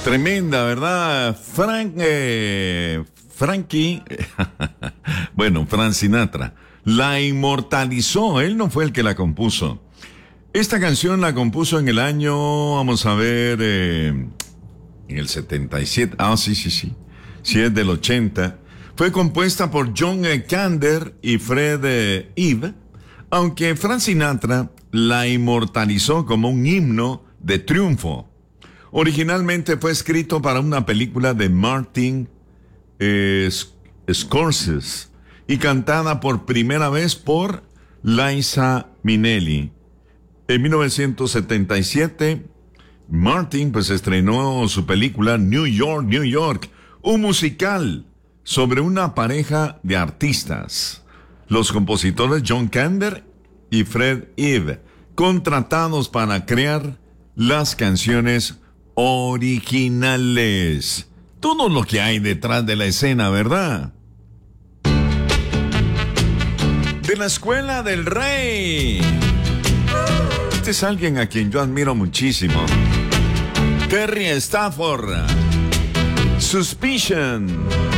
Tremenda, ¿verdad? Frankie, bueno, Frank Sinatra, la inmortalizó. Él no fue el que la compuso. Esta canción la compuso en el año, vamos a ver, en el 77. Sí. Sí, es del 80. Fue compuesta por John Kander y Fred Eve, aunque Frank Sinatra la inmortalizó como un himno de triunfo. Originalmente fue escrito para una película de Martin Scorsese y cantada por primera vez por Liza Minnelli. En 1977, Martin estrenó su película New York, New York, un musical sobre una pareja de artistas. Los compositores John Kander y Fred Eve, contratados para crear las canciones originales. Todo lo que hay detrás de la escena, ¿verdad? De la Escuela del Rey. Este es alguien a quien yo admiro muchísimo. Terry Stafford. Suspicion.